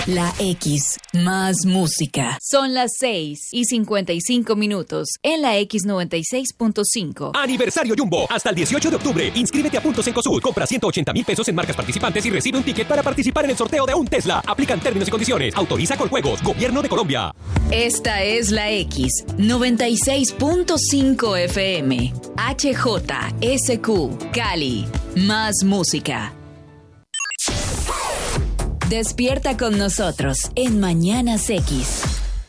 La X, más música. Son las 6:55 en la X96.5. Aniversario Jumbo, hasta el 18 de octubre. Inscríbete a Puntos Cencosud. Compra 180,000 pesos en marcas participantes y recibe un ticket para participar en el sorteo de un Tesla. Aplican términos y condiciones. Autoriza Coljuegos. Gobierno de Colombia. Esta es la X, 96.5 FM. HJSQ, Cali. Más música. Despierta con nosotros en Mañanas X.